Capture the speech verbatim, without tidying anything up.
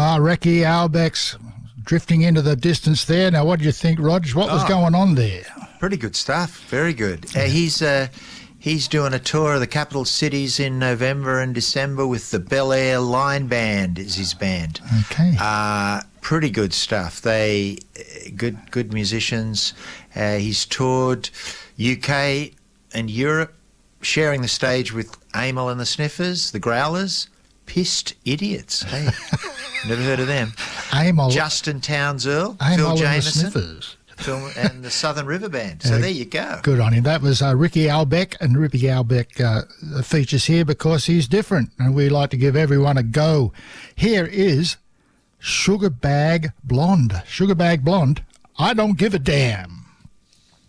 Ah, Ricky Albeck's drifting into the distance there. Now, what do you think, Rog? What was Oh. going on there? Pretty good stuff. Very good. Uh, he's uh, he's doing a tour of the capital cities in November and December with the Bel Air Line Band. Is his band? Okay. Uh, pretty good stuff. They uh, good good musicians. Uh, he's toured U K and Europe, sharing the stage with Amyl and the Sniffers, the Growlers, Pissed Idiots. Hey, never heard of them. Amyl, Justin Townes-Earl, Amyl Phil and the Jameson. Sniffers. Film and the Southern River Band. So Yeah, there you go. Good on him. That was uh, Ricky Albeck, and Ricky Albeck uh, features here because he's different, and we like to give everyone a go. Here is Sugar Bag Blonde. Sugar Bag Blonde, I Don't Give a Damn.